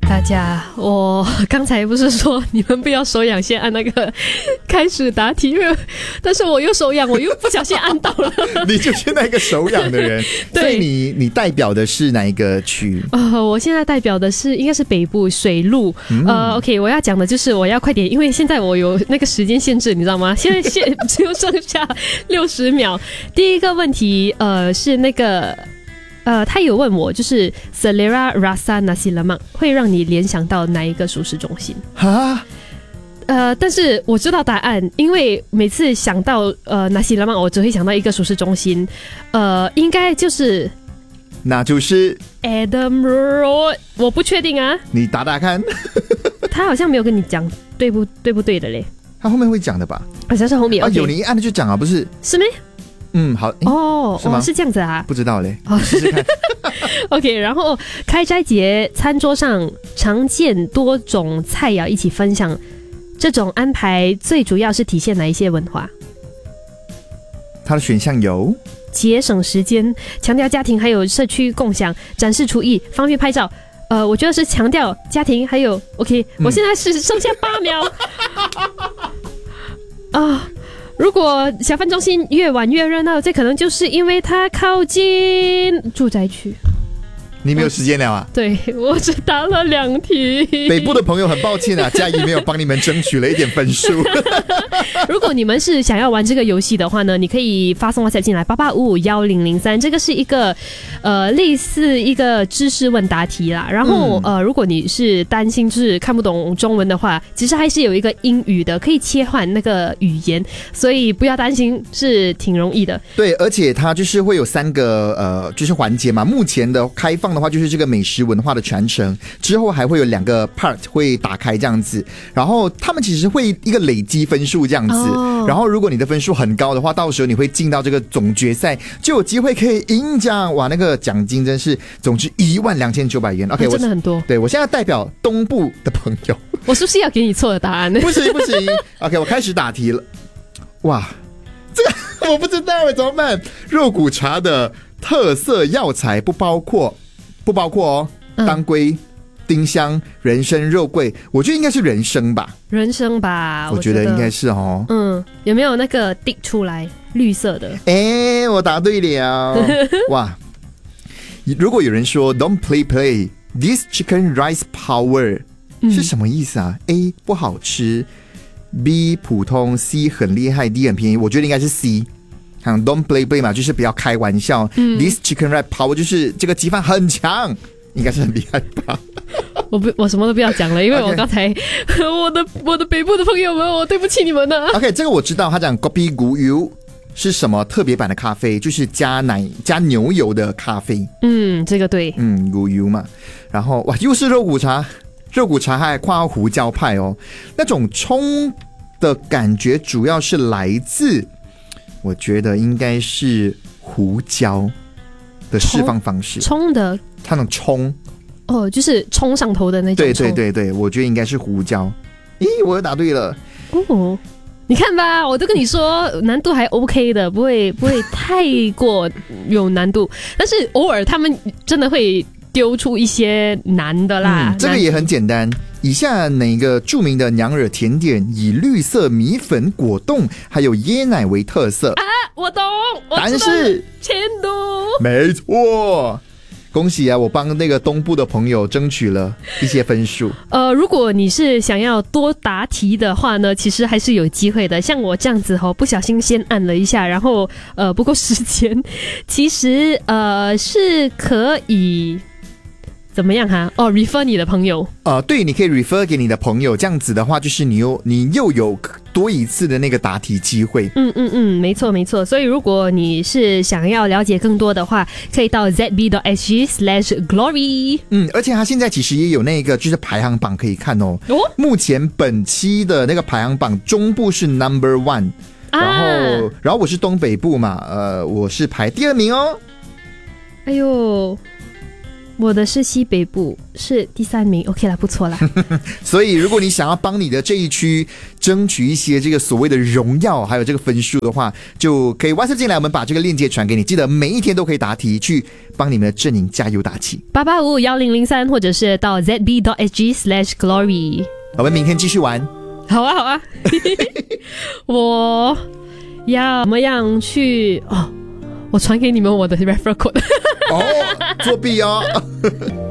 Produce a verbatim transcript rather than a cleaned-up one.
大家，我刚才不是说你们不要手痒先按那个开始答题，但是我又手痒，我又不小心按到了。 你就是那个手痒的人。 对， 所以你你代表的是哪一个区？呃， 我现在代表的是应该是北部水路。嗯、呃 ，OK， 我要讲的就是我要快点，因为现在我有那个时间限制，你知道吗？现在现只有剩下六十秒。第一个问题，呃，是那个。呃，他有问我，就是 Selera Rasa Nasi Lemak 会让你联想到哪一个熟食中心？哈，呃，但是我知道答案，因为每次想到呃 Nasi Lemak， 我只会想到一个熟食中心，呃，应该就是， 那就是 Adam Road， 我不确定啊， 你打打看。 他好像没有跟你讲对不对不对的嘞， 他后面会讲的吧？ 好像是后面啊， okay 有你一按就讲啊，不是？ 是吗？ 嗯，好哦， 是吗？ 哦，是这样子啊， 不知道嘞，哦，试试看。 OK， 然后开斋节餐桌上常见多种菜肴一起分享，这种安排最主要是体现哪一些文化？ 它的选项有节省时间、强调家庭还有社区共享、展示厨艺、方便拍照。呃，我觉得是强调家庭还有 OK，嗯、我现在是剩下八秒啊。如果小贩中心越晚越热闹，这可能就是因为它靠近住宅区。 你没有时间了啊？ 对，我只答了两题。 北部的朋友很抱歉啊，嘉怡没有帮你们争取了一点分数。 如果你们是想要玩这个游戏的话呢，你可以发送 WhatsApp 进来八八五五一零零三，这个是一个呃类似一个知识问答题啦。然后、嗯、呃，如果你是担心就是看不懂中文的话，其实还是有一个英语的，可以切换那个语言，所以不要担心，是挺容易的。 对，而且它就是会有三个呃就是环节嘛。目前的开放的话就是这个美食文化的传承，之后还会有两个 part 会打开这样子，然后他们其实会一个累积分数这样子、哦、然后如果你的分数很高的话，到时候你会进到这个总决赛，就有机会可以赢奖。哇，那个奖金真是总值一万两千九百元 OK、哦、 真的很多。 对，我现在代表东部的朋友， 我是不是要给你错的答案呢？ 不行不行OK， 我开始打题了。哇，这个我不知道怎么办。肉骨茶的特色药材不包括不包括哦，当归、丁香、人参、肉桂，我觉得应该是人参吧。 人参吧， 我觉得应该是哦。 嗯，有没有那个滴出来绿色的？ 哎，我答对了。哇，如果有人说 Don't play play this chicken rice power、嗯、是什么意思啊 ？A 不好吃 ，B 普通 ，C 很厉害 ，D 很便宜。我觉得应该是 C。嗯 Don't play play 嘛，就是不要开玩笑。嗯、This chicken rice power 就是这个鸡饭很强，应该是很厉害吧。 我不，我什么都不要讲了，因为我刚才、okay. 我的我的北部的朋友们，我对不起你们呢。 OK， 这个我知道，他讲 Kopi Guyu 是什么特别版的咖啡，就是加奶加牛油的咖啡。 嗯，这个对。 嗯 ，Guyu 嘛，然后哇，又是肉骨茶，肉骨茶还跨胡椒派哦，那种冲的感觉主要是来自。我觉得应该是胡椒的释放方式， 冲的， 它能冲哦，就是冲上头的那种。 对对对对，我觉得应该是胡椒。咦，我又答对了哦！你看吧，我都跟你说难度还 OK 的，不会不会太过有难度，但是偶尔他们真的会丢出一些难的啦。 嗯、这个也很简单。以下哪个著名的娘惹甜点以绿色米粉果冻还有椰奶为特色啊？我懂， 答案是千都。 没错，恭喜啊！我帮那个东部的朋友争取了一些分数。 呃，如果你是想要多答题的话呢，其实还是有机会的。像我这样子哦，不小心先按了一下，然后呃不够时间，其实呃是可以。怎么样哈？哦 ，refer 你的朋友。 呃，对，你可以 refer 给你的朋友，这样子的话，就是你又你又有多一次的那个答题机会。 嗯嗯嗯，没错没错。所以如果你是想要了解更多的话，可以到 z b dot s g slash glory。 嗯，而且它现在其实也有那个就是排行榜可以看哦。哦，目前本期的那个排行榜，中部是 number one， 然后、啊、然后我是东北部嘛，呃，我是排第二名哦。 哎呦。 我的是西北部，是第三名 OK 啦，不错啦。 所以如果你想要帮你的这一区争取一些这个所谓的荣耀还有这个分数的话，就可以 WhatsApp 进来，我们把这个链接传给你，记得每一天都可以答题，去帮你们的阵营加油打气。 八八五幺零零三或者是到 zb.sg slash glory。 我们明天继续玩。 好啊好啊。我要怎么样去哦，我传给你们我的 referral code。 哦，作弊哦。